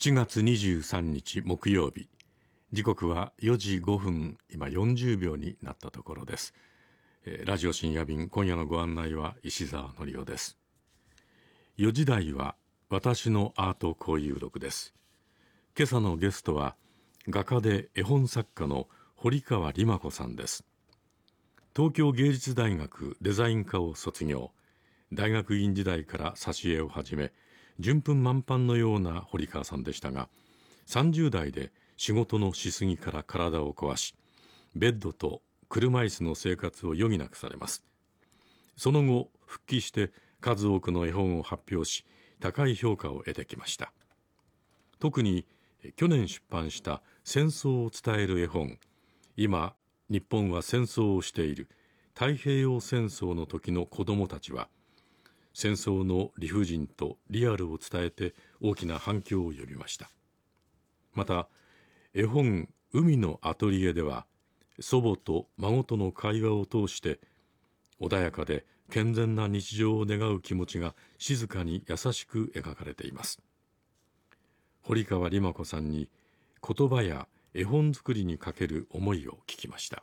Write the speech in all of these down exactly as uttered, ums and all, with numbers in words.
ちがつにじゅうさんにち木曜日、時刻はよじごふん、今よんじゅうびょうになったところです。えー、ラジオ深夜便、今夜のご案内は石澤典夫です。よじ台は私のアート交友録です。今朝のゲストは画家で絵本作家の堀川里真子さんです。東京芸術大学デザイン科を卒業、大学院時代から挿絵を始め、順風満帆のような堀川さんでしたが、さんじゅう代で仕事のしすぎから体を壊し、ベッドと車椅子の生活を余儀なくされます。その後復帰して数多くの絵本を発表し、高い評価を得てきました。特に去年出版した戦争を伝える絵本、今日本は戦争をしている、太平洋戦争の時の子どもたちは、戦争の理不尽とリアルを伝えて大きな反響を呼びました。また絵本海のアトリエでは、祖母と孫との会話を通して穏やかで健全な日常を願う気持ちが静かに優しく描かれています。堀川里真子さんに言葉や絵本作りにかける思いを聞きました。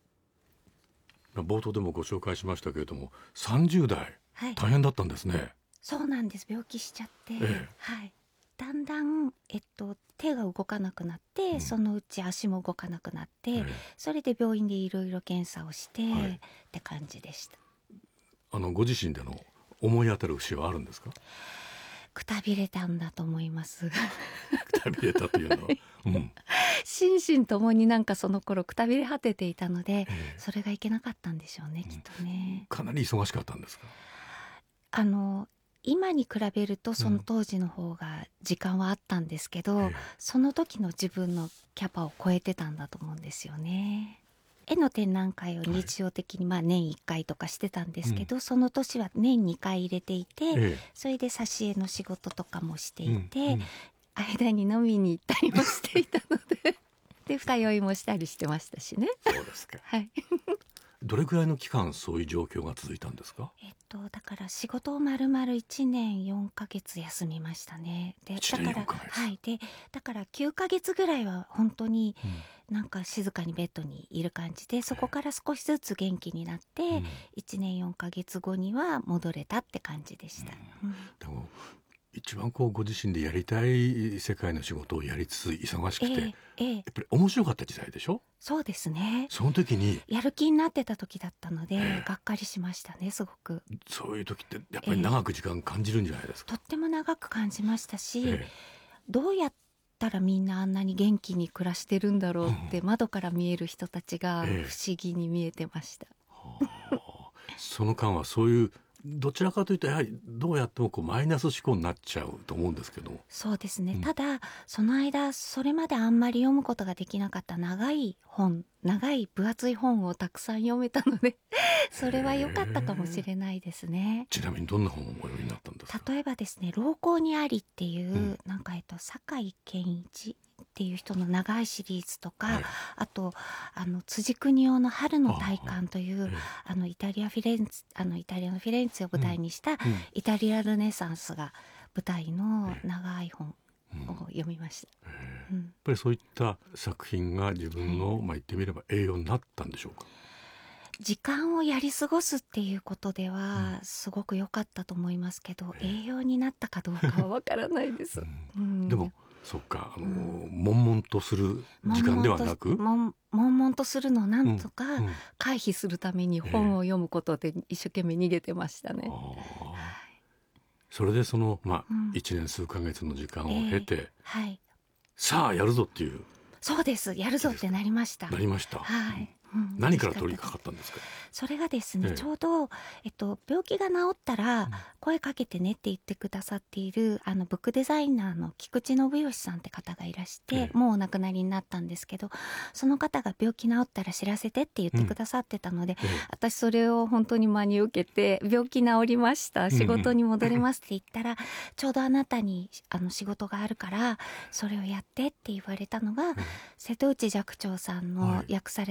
冒頭でもご紹介しましたけれども、さんじゅう代、はい、大変だったんですね。 そうなんです。病気しちゃって、ええはい、だんだん、えっと、手が動かなくなって、うん、そのうち足も動かなくなって、えそれで病院でいろいろ検査をして、はい、って感じでした。 あのご自身での思い当たる節はあるんですか？ くたびれたんだと思いますくたびれたというのは、うん、 心身ともになんかその頃くたびれ果てていたので、えー、それがいけなかったんでしょうね、きっとね。 かなり忙しかったんですか？ あの今に比べるとその当時の方が時間はあったんですけど、うん、その時の自分のキャパを超えてたんだと思うんですよね。絵の展覧会を日常的にまあ年いっかいとかしてたんですけど、はい、その年は年にかい入れていて、ええ、それで挿絵の仕事とかもしていて、うんうん、間に飲みに行ったりもしていたのでで二酔いもしたりしてましたしね。 そうですか、 はいどれくらいの期間そういう状況が続いたんですか？ えっとだから仕事をまるまるいちねんよんかげつ休みましたね。でだからはいでだからきゅうかげつぐらいは本当になんか静かにベッドにいる感じで、そこから少しずつ元気になって、うん、いちねんよんかげつごには戻れたって感じでした。 うんうん、でも一番こうご自身でやりたい世界の仕事をやりつつ忙しくて、えーえー、やっぱり面白かった時代でしょ？ そうですね。 その時にやる気になってた時だったので、えー、がっかりしましたね、すごく。 そういう時ってやっぱり長く時間感じるんじゃないですか？ えー、とっても長く感じましたし、えー、どうやったらみんなあんなに元気に暮らしてるんだろうって、うん、窓から見える人たちが不思議に見えてました、 えー、その間はそういうどちらかというとやはりどうやってもこうマイナス思考になっちゃうと思うんですけど。 そうですね、 うん、 ただその間それまであんまり読むことができなかった長い本長い分厚い本をたくさん読めたのでそれは良かったかもしれないですね。 ちなみにどんな本をお読みになったんですか？ 例えばですね、老後にありっていう、うん、なんかえっと酒井健一っていう人の長いシリーズとか、はい、あとあの辻邦夫の春の体感という、ああのイタリアフィレンツあのイタリアのフィレンツェを舞台にした、うん、イタリアルネサンスが舞台の長い本を読みました。 うんうん、やっぱりそういった作品が自分の、まあ、言ってみれば栄養になったんでしょうか？ 時間をやり過ごすっていうことではすごく良かったと思いますけど、うん、栄養になったかどうかはわからないです、 うんうん、でもそっか、あの、うん、悶々とする時間ではなく悶々とするのをなんとか回避するために本を読むことで一生懸命逃げてましたね、えーはい、 それでその、まあうん、いちねん数ヶ月の時間を経て、えーはい、 さあやるぞっていう。 そうです、やるぞってなりました。 なりました、 はいうん、何から取り掛かったんですか？ それがですね、 ええ、 ちょうど、えっと、病気が治ったら声かけてねって言ってくださっているあのブックデザイナーの菊池信義さんって方がいらして、ええ、もうお亡くなりになったんですけど、その方が病気治ったら知らせてって言ってくださってたので、うん、ええ、私それを本当に真に受けて、病気治りました、仕事に戻りますって言ったら、うん、ちょうどあなたにあの仕事があるからそれをやってって言われたのが、うん、瀬戸内寂聴さんの訳された源氏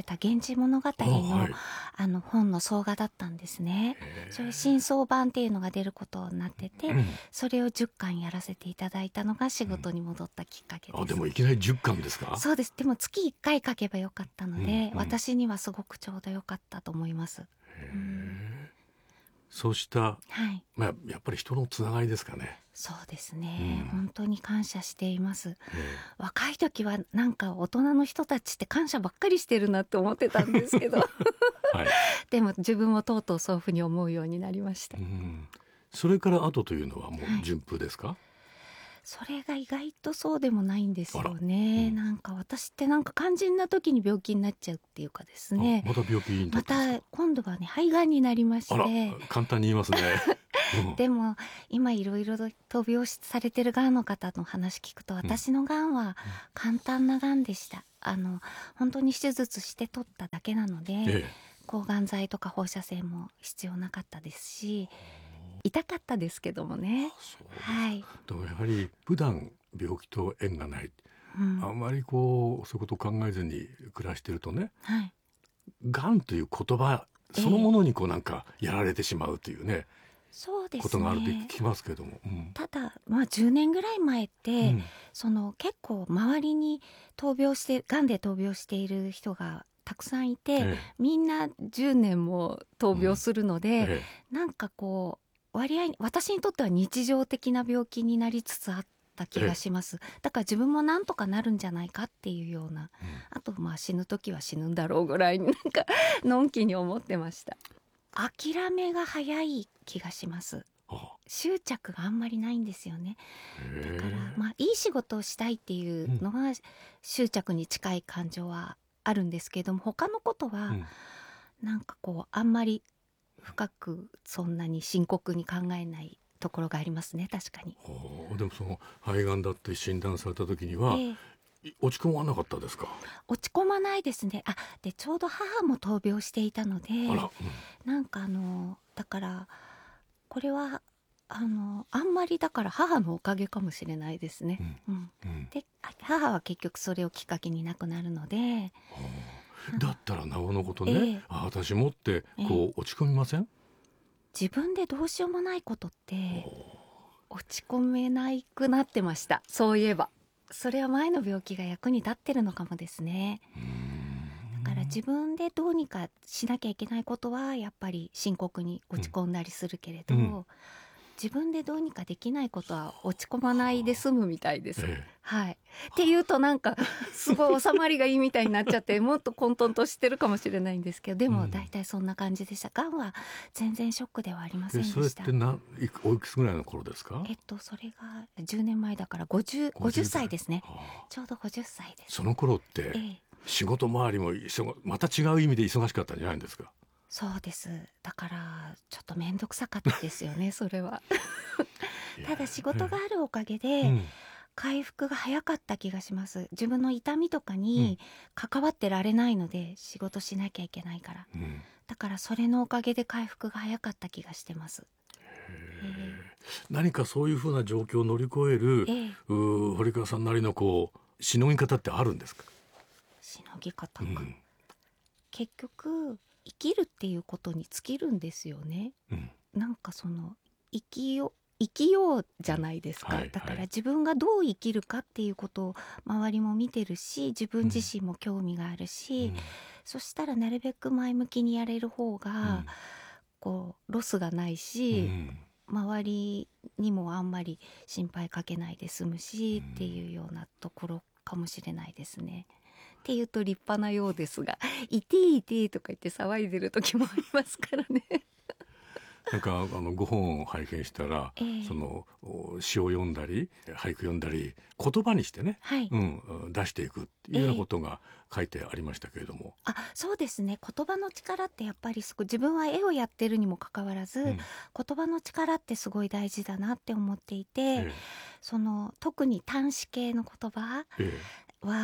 昔物語あのはいあの本の総画だったんですね。 へーそれ新装版っていうのが出ることになってて、 うんそれをじゅっかんやらせていただいたのが仕事に戻ったきっかけです。 あでもいきなりじゅっかんですか？ そうです。でも月いっかい書けばよかったので、 うんうん私にはすごくちょうどよかったと思います。うんそうした、 はい、 まあ、やっぱり人のつながりですかね。 そうですね、 うん本当に感謝しています。 え若い時はなんか大人の人たちって感謝ばっかりしてるなって思ってたんですけどえはいでも自分もとうとうそういうふうに思うようになりました。 うんそれから後というのはもはいう順風ですか？ それが意外とそうでもないんですよあね、 らうんなんか私ってなんか肝心な時に病気になっちゃうっていうかですね。 あまた病気になまったんですか？ た今度はね肺がんになりましあらて、 簡単に言いますね。うんでも今いろいろと病死されてるがんの方の話聞くと、私のがんは簡単ながんでした。あの本当に手術して取っただけなので、 え抗がん剤とか放射線も必要なかったですし、痛かったですけどもね。 そうですはい、 でもやはり普段病気と縁がない、 うんあんまりこうそういうことを考えずに暮らしてるとね、 はい、 がんという言葉そのものにこうなんかやられてしまうというね、 そうですね。 ことがあるって聞きますけども、うんただ、まあ、じゅうねんぐらい前って、 うんその結構周りに闘病してがんで闘病している人がたくさんいて、 えみんなじゅうねんも闘病するので、 ええなんかこう割合私にとっては日常的な病気になりつつあった気がします。だから自分もなんとかなるんじゃないかっていうような、 えうんあとまあ死ぬ時は死ぬんだろうぐらいになんかのんきに思ってました。諦めが早い気がします。 あ執着があんまりないんですよね。 へだからえまあいい仕事をしたいっていうのが執着に近い感情はあるんですけども、他のことはうんなんかこうあんまり深くそんなに深刻に考えないところがありますね、確かに。 おでもその肺がんだって診断された時には、 ええい落ち込まなかったですか？ 落ち込まないですね。あでちょうど母も闘病していたので、 あら、 なんかあのだからこれはあのあんまりだから母のおかげかもしれないですね。うんうんうんで母は結局それをきっかけに亡くなるので、 だったらなおのことね、 ええあ私もってこう落ち込みません？ 自分でどうしようもないことって落ち込めなくなってました。そういえばそれは前の病気が役に立ってるのかもですね。だから自分でどうにかしなきゃいけないことはやっぱり深刻に落ち込んだりするけれど、 うん自分でどうにかできないことは落ち込まないで済むみたいです。 ええはい、っていうとなんかすごい収まりがいいみたいになっちゃってもっと混沌としてるかもしれないんですけど、でもうん大体そんな感じでした。がんは全然ショックではありませんででしたそれって。ないくおいくつぐらいの頃ですか？ えっとそれがじゅうねんまえだからごじゅう、ごじゅっさいですね。 ああちょうどごじゅっさいです。 その頃ってええ仕事周りも忙また違う意味で忙しかったんじゃないんですか？ そうです。だからちょっと面倒くさかったですよねそれは。ただ仕事があるおかげで、 うん回復が早かった気がします。自分の痛みとかに関わってられないので、仕事しなきゃいけないから。 うんだからそれのおかげで回復が早かった気がしてます。え何かそういうふうな状況を乗り越える、 えええうー堀川さんなりのこうしのぎ方ってあるんですか？ しのぎ方か、 うん結局生きるっていうことに尽きるんですよね。 うんなんかその生きよ生きようじゃないですか、 はいはいだから自分がどう生きるかっていうことを周りも見てるし、自分自身も興味があるし、 うんそしたらなるべく前向きにやれる方が、こうロスがないし、 うん周りにもあんまり心配かけないで済むし、っていうようなところかもしれないですね。っていうと立派なようですが「いていて」とか言って騒いでる時もありますからね。 なんかあのご本を拝見したら、 ええそのお詩を読んだり俳句読んだり言葉にしてね、 はい、 うん、出していくっていうようなことが書いてありましたけれども、 あそうですね、言葉の力ってやっぱりすごい、自分は絵をやってるにもかかわらず、 うん言葉の力ってすごい大事だなって思っていて、 えその特に端子系の言葉ええは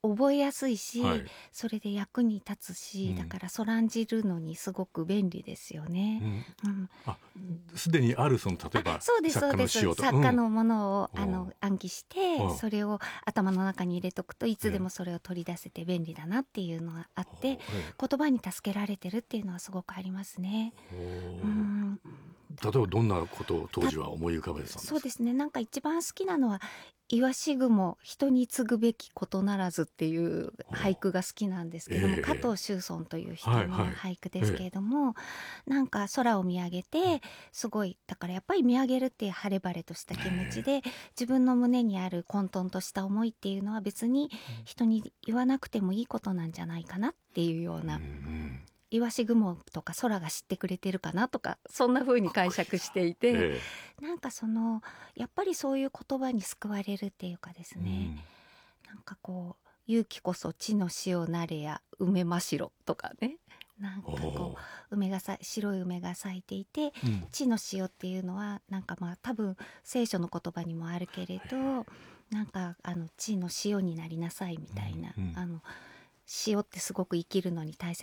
覚えやすいし、 はい、 それで役に立つし、 うんだからそらんじるのにすごく便利ですよね。 うん、 うん、 あ、すでにあるその例えばあ、そうです作家のそうです。 詩をと、 作家のものを、 うん、 あの暗記してうんそれを頭の中に入れとくといつでええもそれを取り出せて便利だなっていうのがあって、 ええ言葉に助けられてるっていうのはすごくありますね。うおん、 例えばどんなことを当時は思い浮かべてたんですか。 そうですね。なんか一番好きなのは「イワシグモ人に継ぐべきことならず」っていう俳句が好きなんですけども、 ええ加藤周尊という人のはいはい俳句ですけれども、なんか空を見上げてすごい、だからやっぱり見上げるっていう晴れ晴れとした気持ちで、自分の胸にある混沌とした思いっていうのは別に人に言わなくてもいいことなんじゃないかなっていうよううんうな、 んイワシ雲とか空が知ってくれてるかなとか、そんな風に解釈していて、 えなんかそのやっぱりそういう言葉に救われるっていうかですえね、なんかこう勇気こそ地の塩なれや梅ましろとかね、なんかうんこう梅がさ白い梅が咲いていて、 うん地の塩っていうのはなんかまあ多分聖書の言葉にもあるけれど、なんかあの地の塩になりなさいみたいな、 うんうんあの塩ってすごく生きるのに大切